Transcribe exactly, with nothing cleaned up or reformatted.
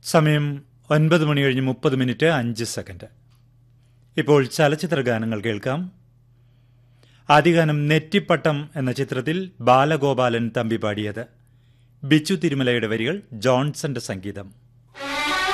സമയം ഒൻപത് മണി കഴിഞ്ഞ് മുപ്പത് മിനിറ്റ് അഞ്ച് സെക്കൻഡ്. ഇപ്പോൾ ചലച്ചിത്ര ഗാനങ്ങൾ കേൾക്കാം. ആദ്യഗാനം നെറ്റിപ്പട്ടം എന്ന ചിത്രത്തിൽ ബാലഗോപാലൻ തമ്പി പാടിയത്. ബിച്ചു തിരുമലയുടെ വരികൾ, ജോൺസന്റെ സംഗീതം.